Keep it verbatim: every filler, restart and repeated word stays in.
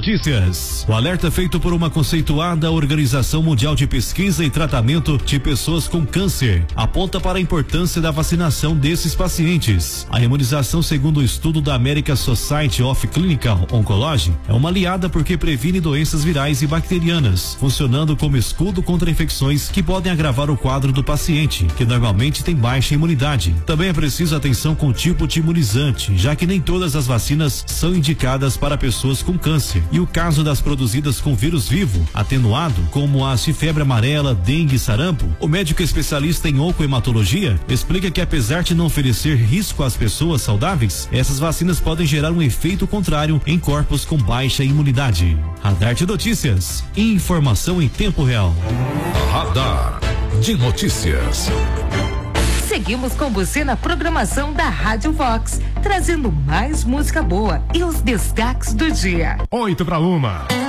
Notícias. O alerta feito por uma conceituada Organização Mundial de Pesquisa e Tratamento de Pessoas com Câncer aponta para a importância da vacinação desses pacientes. A imunização, segundo o estudo da American Society of Clinical Oncology, é uma aliada porque previne doenças virais e bacterianas, funcionando como escudo contra infecções que podem agravar o quadro do paciente, que normalmente tem baixa imunidade. Também é preciso atenção com o tipo de imunizante, já que nem todas as vacinas são indicadas para pessoas com câncer. E o caso das produzidas com vírus vivo, atenuado, como as de febre amarela, dengue e sarampo, o médico especialista em oncohematologia explica que apesar de não oferecer risco às pessoas saudáveis, essas vacinas podem gerar um efeito contrário em corpos com baixa imunidade. Radar de Notícias. Informação em tempo real. Radar de Notícias. Seguimos com você na programação da Rádio Vox, trazendo mais música boa e os destaques do dia. Oito para uma.